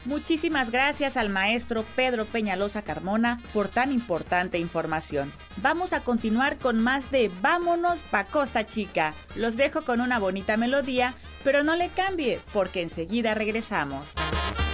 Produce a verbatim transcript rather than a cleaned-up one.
Muchísimas gracias al maestro Pedro Peñalosa Carmona por tan importante información. Vamos a continuar con más de Vámonos pa' Costa Chica. Los dejo con una bonita melodía, pero no le cambie, porque enseguida regresamos.